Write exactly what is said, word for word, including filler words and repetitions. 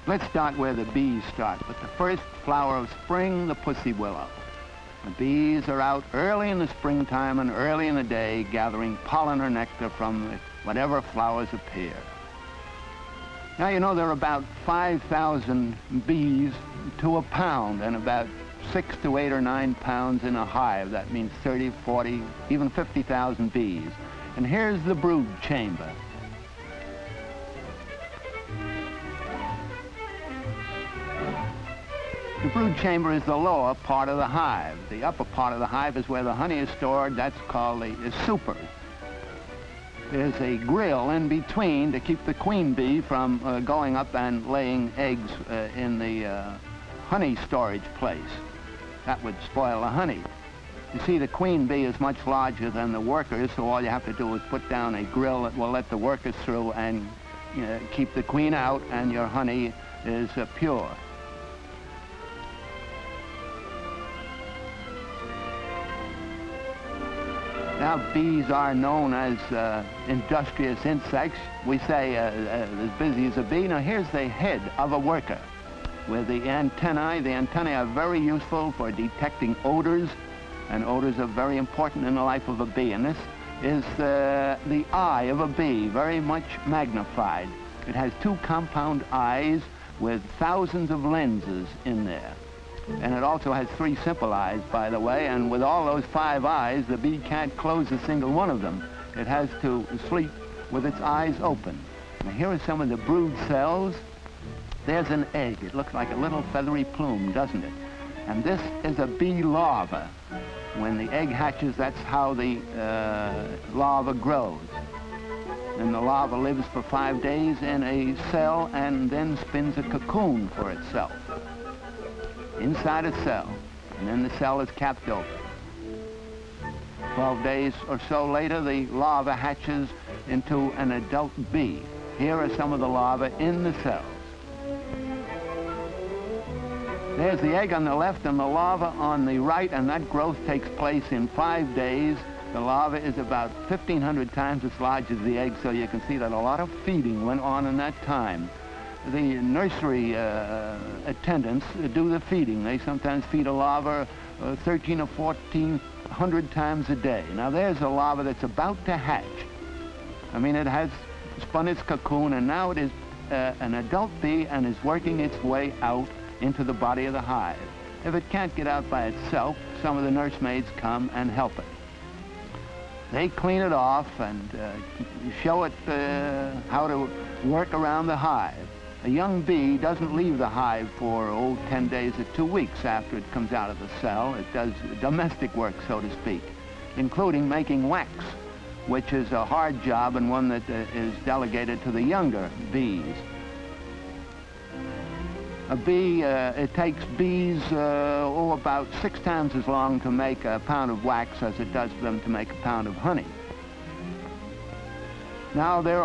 Let's start where the bees start, with the first flower of spring, the pussy willow. The bees are out early in the springtime and early in the day gathering pollen or nectar from the, whatever flowers appear. Now, you know, there are about five thousand bees to a pound and about six to eight or nine pounds in a hive. That means thirty, forty, even fifty thousand bees. And here's the brood chamber. The brood chamber is the lower part of the hive. The upper part of the hive is where the honey is stored. That's called the, the super. There's a grill in between to keep the queen bee from uh, going up and laying eggs uh, in the uh, honey storage place. That would spoil the honey. You see, the queen bee is much larger than the workers, so all you have to do is put down a grill that will let the workers through and uh, keep the queen out, and your honey is uh, pure. Now, bees are known as uh, industrious insects. We say uh, uh, as busy as a bee. Now, here's the head of a worker with the antennae. The antennae are very useful for detecting odors, and odors are very important in the life of a bee. And this is uh, the eye of a bee, very much magnified. It has two compound eyes with thousands of lenses in there. And it also has three simple eyes, by the way, and with all those five eyes, the bee can't close a single one of them. It has to sleep with its eyes open. Now, here are some of the brood cells. There's an egg. It looks like a little feathery plume, doesn't it? And this is a bee larva. When the egg hatches, that's how the uh, larva grows. And the larva lives for five days in a cell and then spins a cocoon for itself inside a cell, and then the cell is capped open. Twelve days or so later, the larva hatches into an adult bee. Here are some of the larvae in the cells. There's the egg on the left and the larva on the right, and that growth takes place in five days. The larva is about fifteen hundred times as large as the egg, so you can see that a lot of feeding went on in that time. The nursery uh, attendants do the feeding. They sometimes feed a larva uh, thirteen or fourteen hundred times a day. Now, there's a larva that's about to hatch. I mean, it has spun its cocoon, and now it is uh, an adult bee and is working its way out into the body of the hive. If it can't get out by itself, some of the nursemaids come and help it. They clean it off and uh, show it uh, how to work around the hive. A young bee doesn't leave the hive for, oh, ten days or two weeks after it comes out of the cell. It does domestic work, so to speak, including making wax, which is a hard job and one that uh, is delegated to the younger bees. A bee, uh, it takes bees, uh, oh, about six times as long to make a pound of wax as it does for them to make a pound of honey. Now, there